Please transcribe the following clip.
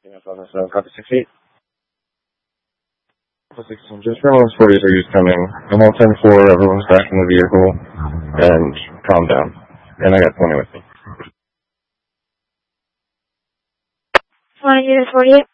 Yeah, on this, copy 68. Just for most 40 degrees coming. I'm all 10-4, everyone's back in the vehicle, and calm down. And I got 20 with me. 1 unit 48.